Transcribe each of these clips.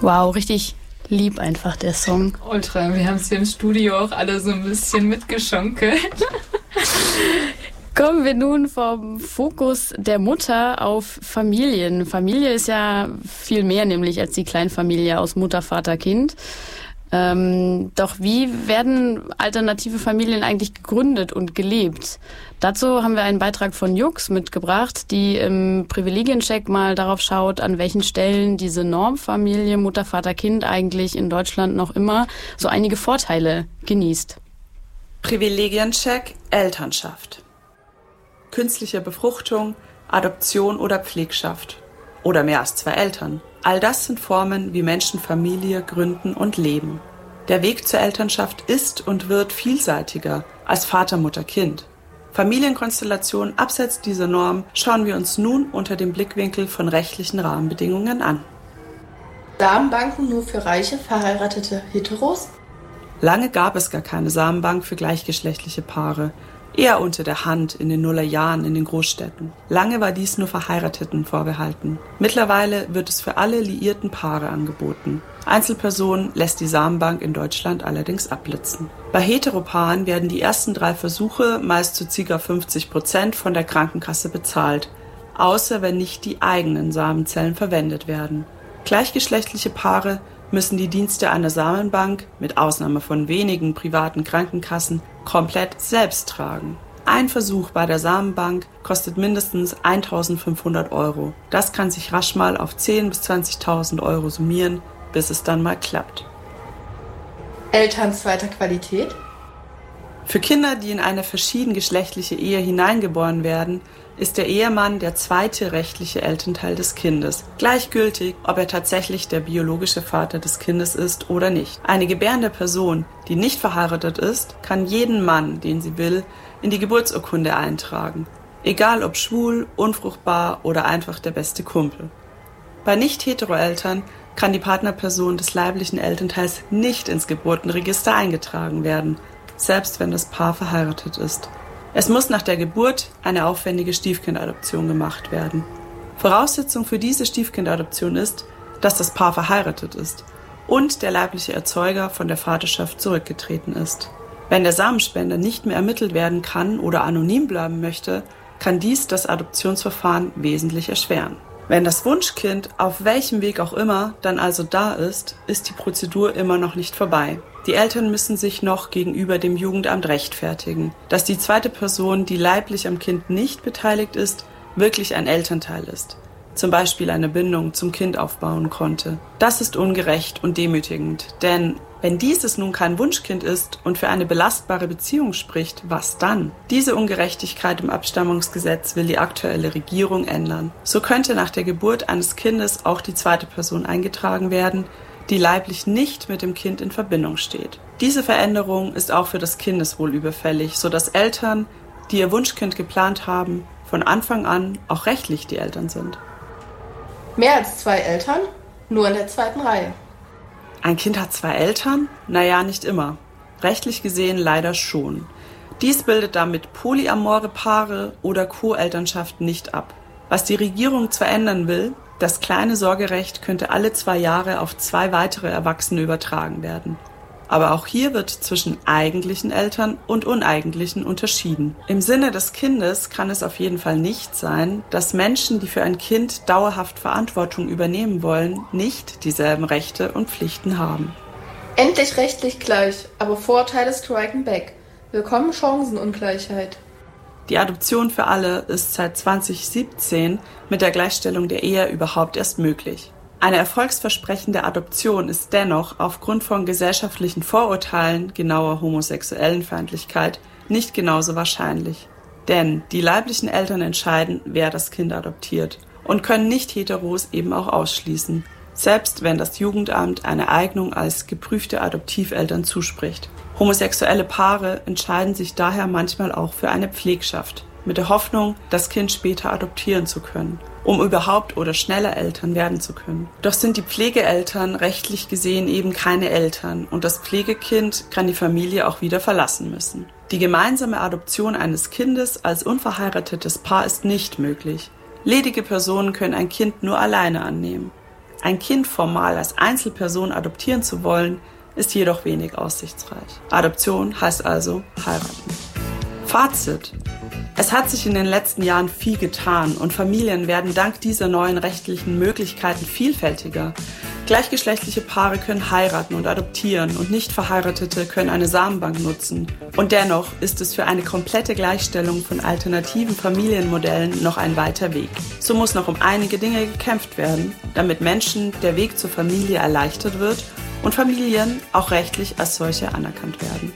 Wow, richtig lieb einfach der Song. Ultra, wir haben es hier im Studio auch alle so ein bisschen mitgeschonkelt. Kommen wir nun vom Fokus der Mutter auf Familien. Familie ist ja viel mehr nämlich als die Kleinfamilie aus Mutter, Vater, Kind. Doch wie werden alternative Familien eigentlich gegründet und gelebt? Dazu haben wir einen Beitrag von Jux mitgebracht, die im Privilegiencheck mal darauf schaut, an welchen Stellen diese Normfamilie Mutter, Vater, Kind eigentlich in Deutschland noch immer so einige Vorteile genießt. Privilegiencheck Elternschaft. Künstliche Befruchtung, Adoption oder Pflegschaft. Oder mehr als 2 Eltern. All das sind Formen, wie Menschen Familie gründen und leben. Der Weg zur Elternschaft ist und wird vielseitiger als Vater, Mutter, Kind. Familienkonstellationen abseits dieser Norm schauen wir uns nun unter dem Blickwinkel von rechtlichen Rahmenbedingungen an. Samenbanken nur für reiche, verheiratete Heteros? Lange gab es gar keine Samenbank für gleichgeschlechtliche Paare. Eher unter der Hand in den Nullerjahren in den Großstädten. Lange war dies nur Verheirateten vorbehalten. Mittlerweile wird es für alle liierten Paare angeboten. Einzelpersonen lässt die Samenbank in Deutschland allerdings abblitzen. Bei Heteropaaren werden die ersten 3 Versuche meist zu ca. 50% von der Krankenkasse bezahlt, außer wenn nicht die eigenen Samenzellen verwendet werden. Gleichgeschlechtliche Paare müssen die Dienste einer Samenbank, mit Ausnahme von wenigen privaten Krankenkassen, komplett selbst tragen. Ein Versuch bei der Samenbank kostet mindestens 1.500 €. Das kann sich rasch mal auf 10.000 bis 20.000 € summieren, bis es dann mal klappt. Eltern zweiter Qualität? Für Kinder, die in eine verschiedengeschlechtliche Ehe hineingeboren werden, ist der Ehemann der zweite rechtliche Elternteil des Kindes, gleichgültig, ob er tatsächlich der biologische Vater des Kindes ist oder nicht. Eine gebärende Person, die nicht verheiratet ist, kann jeden Mann, den sie will, in die Geburtsurkunde eintragen, egal ob schwul, unfruchtbar oder einfach der beste Kumpel. Bei Nicht-Hetero-Eltern kann die Partnerperson des leiblichen Elternteils nicht ins Geburtenregister eingetragen werden, selbst wenn das Paar verheiratet ist. Es muss nach der Geburt eine aufwendige Stiefkindadoption gemacht werden. Voraussetzung für diese Stiefkindadoption ist, dass das Paar verheiratet ist und der leibliche Erzeuger von der Vaterschaft zurückgetreten ist. Wenn der Samenspender nicht mehr ermittelt werden kann oder anonym bleiben möchte, kann dies das Adoptionsverfahren wesentlich erschweren. Wenn das Wunschkind auf welchem Weg auch immer dann also da ist, ist die Prozedur immer noch nicht vorbei. Die Eltern müssen sich noch gegenüber dem Jugendamt rechtfertigen, dass die zweite Person, die leiblich am Kind nicht beteiligt ist, wirklich ein Elternteil ist. Zum Beispiel eine Bindung zum Kind aufbauen konnte. Das ist ungerecht und demütigend, denn wenn dieses nun kein Wunschkind ist und für eine belastbare Beziehung spricht, was dann? Diese Ungerechtigkeit im Abstammungsgesetz will die aktuelle Regierung ändern. So könnte nach der Geburt eines Kindes auch die zweite Person eingetragen werden, die leiblich nicht mit dem Kind in Verbindung steht. Diese Veränderung ist auch für das Kindeswohl überfällig, sodass Eltern, die ihr Wunschkind geplant haben, von Anfang an auch rechtlich die Eltern sind. Mehr als 2 Eltern? Nur in der zweiten Reihe. Ein Kind hat 2 Eltern? Naja, nicht immer. Rechtlich gesehen leider schon. Dies bildet damit polyamore Paare oder Co-Elternschaft nicht ab. Was die Regierung zwar ändern will, das kleine Sorgerecht könnte alle 2 Jahre auf 2 weitere Erwachsene übertragen werden. Aber auch hier wird zwischen eigentlichen Eltern und uneigentlichen unterschieden. Im Sinne des Kindes kann es auf jeden Fall nicht sein, dass Menschen, die für ein Kind dauerhaft Verantwortung übernehmen wollen, nicht dieselben Rechte und Pflichten haben. Endlich rechtlich gleich, aber Vorteile striken back. Willkommen Chancenungleichheit. Die Adoption für alle ist seit 2017 mit der Gleichstellung der Ehe überhaupt erst möglich. Eine erfolgsversprechende Adoption ist dennoch aufgrund von gesellschaftlichen Vorurteilen, genauer Homosexuellenfeindlichkeit, nicht genauso wahrscheinlich. Denn die leiblichen Eltern entscheiden, wer das Kind adoptiert und können Nicht-Heteros eben auch ausschließen, selbst wenn das Jugendamt eine Eignung als geprüfte Adoptiveltern zuspricht. Homosexuelle Paare entscheiden sich daher manchmal auch für eine Pflegschaft, mit der Hoffnung, das Kind später adoptieren zu können, um überhaupt oder schneller Eltern werden zu können. Doch sind die Pflegeeltern rechtlich gesehen eben keine Eltern und das Pflegekind kann die Familie auch wieder verlassen müssen. Die gemeinsame Adoption eines Kindes als unverheiratetes Paar ist nicht möglich. Ledige Personen können ein Kind nur alleine annehmen. Ein Kind formal als Einzelperson adoptieren zu wollen, ist jedoch wenig aussichtsreich. Adoption heißt also heiraten. Fazit: Es hat sich in den letzten Jahren viel getan und Familien werden dank dieser neuen rechtlichen Möglichkeiten vielfältiger. Gleichgeschlechtliche Paare können heiraten und adoptieren und nicht Verheiratete können eine Samenbank nutzen. Und dennoch ist es für eine komplette Gleichstellung von alternativen Familienmodellen noch ein weiter Weg. So muss noch um einige Dinge gekämpft werden, damit Menschen der Weg zur Familie erleichtert wird und Familien auch rechtlich als solche anerkannt werden.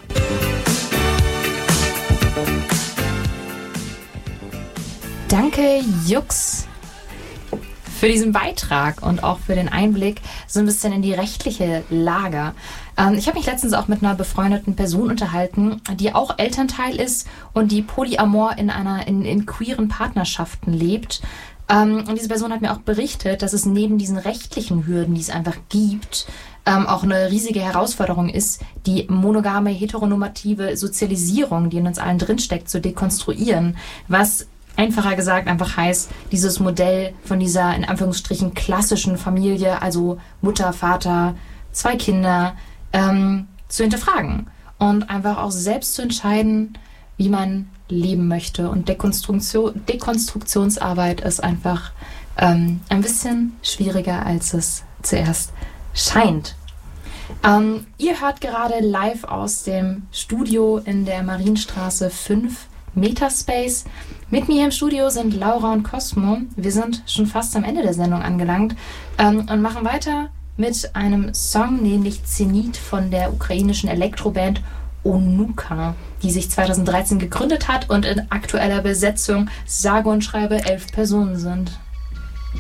Danke, Jux, für diesen Beitrag und auch für den Einblick so ein bisschen in die rechtliche Lage. Ich habe mich letztens auch mit einer befreundeten Person unterhalten, die auch Elternteil ist und die polyamor in queeren Partnerschaften lebt. Und diese Person hat mir auch berichtet, dass es neben diesen rechtlichen Hürden, die es einfach gibt, auch eine riesige Herausforderung ist, die monogame, heteronormative Sozialisierung, die in uns allen drinsteckt, zu dekonstruieren, was einfacher gesagt einfach heißt, dieses Modell von dieser in Anführungsstrichen klassischen Familie, also Mutter, Vater, 2 Kinder, zu hinterfragen und einfach auch selbst zu entscheiden, wie man leben möchte. Und Dekonstruktionsarbeit ist einfach ein bisschen schwieriger, als es zuerst scheint. Ihr hört gerade live aus dem Studio in der Marienstraße 5 Metaspace. Mit mir hier im Studio sind Laura und Cosmo. Wir sind schon fast am Ende der Sendung angelangt und machen weiter mit einem Song, nämlich Zenit von der ukrainischen Elektroband Onuka, die sich 2013 gegründet hat und in aktueller Besetzung sage und schreibe 11 Personen sind.